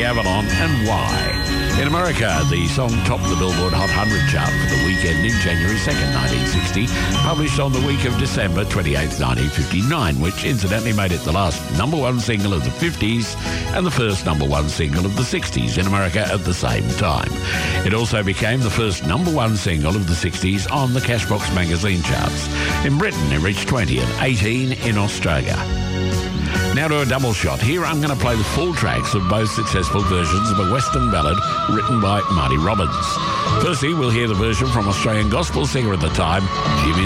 Avalon and Why. In America, the song topped the Billboard Hot 100 chart for the week ending January 2nd, 1960, published on the week of December 28th, 1959, which incidentally made it the last number one single of the 50s and the first number one single of the 60s in America at the same time. It also became the first number one single of the 60s on the Cashbox magazine charts. In Britain, it reached 20 and 18 in Australia. Now to a double shot. Here I'm going to play the full tracks of both successful versions of a Western ballad written by Marty Robbins. Firstly, we'll hear the version from Australian gospel singer at the time, Jimmy